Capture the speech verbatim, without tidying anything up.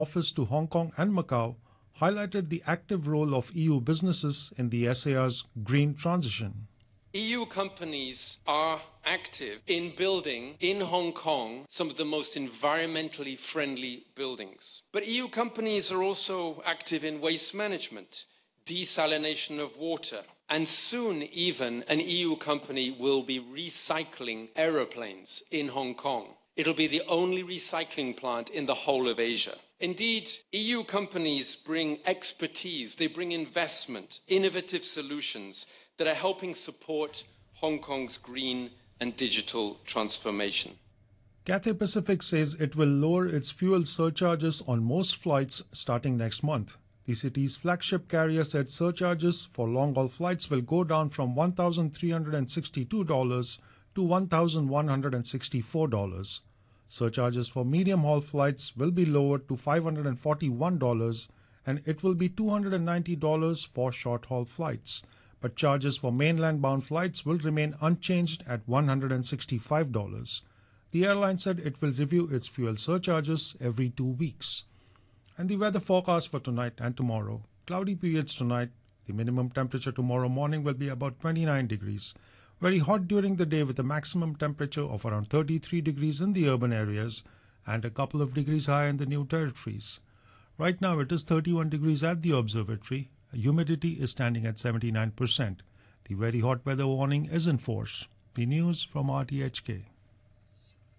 office to Hong Kong and Macau highlighted the active role of E U businesses in the S A R's green transition. E U companies are active in building in Hong Kong some of the most environmentally friendly buildings. But E U companies are also active in waste management, desalination of water, and soon even an E U company will be recycling aeroplanes in Hong Kong. It'll be the only recycling plant in the whole of Asia. Indeed, E U companies bring expertise, they bring investment, innovative solutions that are helping support Hong Kong's green and digital transformation. Cathay Pacific says it will lower its fuel surcharges on most flights starting next month. The city's flagship carrier said surcharges for long-haul flights will go down from one thousand three hundred sixty-two dollars to one thousand one hundred sixty-four dollars. Surcharges for medium-haul flights will be lowered to five hundred forty-one dollars and it will be two hundred ninety dollars for short-haul flights. But charges for mainland-bound flights will remain unchanged at one hundred sixty-five dollars. The airline said it will review its fuel surcharges every two weeks. And the weather forecast for tonight and tomorrow. Cloudy periods tonight. The minimum temperature tomorrow morning will be about twenty-nine degrees. Very hot during the day with a maximum temperature of around thirty-three degrees in the urban areas and a couple of degrees higher in the New Territories. Right now it is thirty-one degrees at the observatory. Humidity is standing at seventy-nine percent. The very hot weather warning is in force. The news from R T H K.